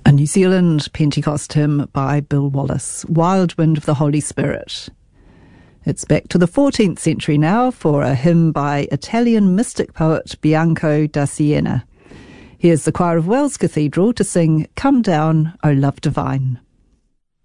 A New Zealand Pentecost hymn by Bill Wallace, Wild Wind of the Holy Spirit. It's back to the 14th century now for a hymn by Italian mystic poet Bianco da Siena. Here's the Choir of Wells Cathedral to sing Come Down, O Love Divine.